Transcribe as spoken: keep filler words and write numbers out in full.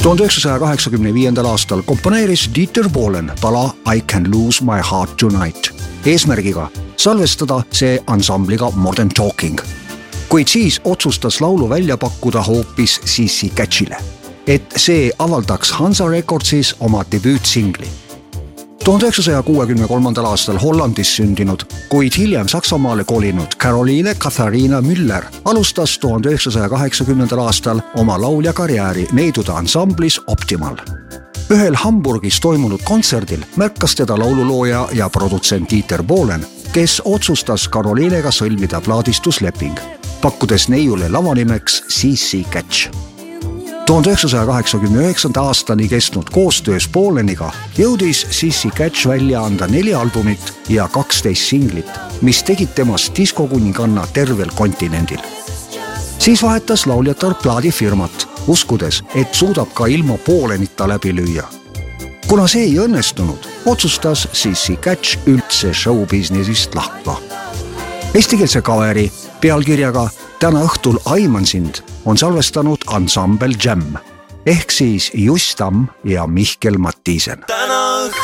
tuhande üheksasaja kaheksakümne aastal komponeeris Dieter Bohlen pala I Can Lose My Heart Tonight eesmärgiga salvestada see ansambliga Modern Talking. Kuid siis otsustas laulu välja pakkuda hoopis Sissi Catchile, et see avaldaks Hansa Recordsis oma debüütsingli. tuhande üheksasaja kuuekümne kolmandal aastal Hollandis sündinud, kuid hiljem Saksamaale kolinud Caroline Katharina Müller alustas tuhande üheksasaja kaheksakümnendal aastal oma laulja karjääri neiduda ansamblis Optimal. Ühel Hamburgis toimunud kontserdil märkas teda laululooja ja produtsent Dieter Bohlen, kes otsustas Carolinega sõlmida plaadistusleping, pakkudes neiule lavanimeks Sissi Catch. tuhande üheksasaja kaheksakümne üheksanda aastani kestnud koostöös Bohleniga jõudis Sissi Catch välja anda neli albumit ja kaksteist singlit, mis tegid temast diskokuninganna tervel kontinendil. Siis vahetas lauljatar plaadifirmat, uskudes, et suudab ka ilma Bohlenita läbi lüüa. Kuna see ei õnnestunud, otsustas Sissi Catch üldse showbusinessist lahkuda. Eestikeelse kaveri pealkirjaga Täna õhtul aiman sind on salvestanud ansambel Jam ehk siis Just Tamm ja Mihkel Mattiisen.